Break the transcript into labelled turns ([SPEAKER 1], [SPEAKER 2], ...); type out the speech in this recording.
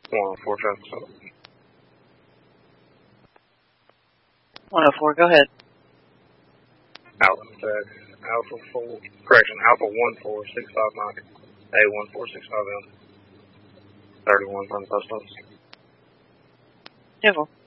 [SPEAKER 1] 104 traffic stop.
[SPEAKER 2] 104, go ahead.
[SPEAKER 1] Alpha 4, Alpha 14659, A14650, 31 from the post office.
[SPEAKER 2] Careful.